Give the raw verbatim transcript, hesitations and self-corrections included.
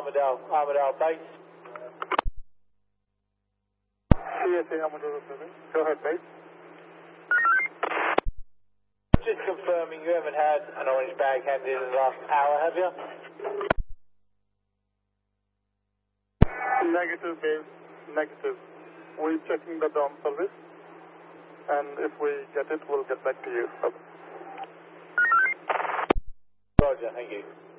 Armadale, Armadale base. C S A Armadale seven. Go ahead, base. Just confirming you haven't had an orange bag handed in the last hour, have you? Negative, base. Negative. We're checking the dom service, and if we get it, we'll get back to you. Roger, thank you.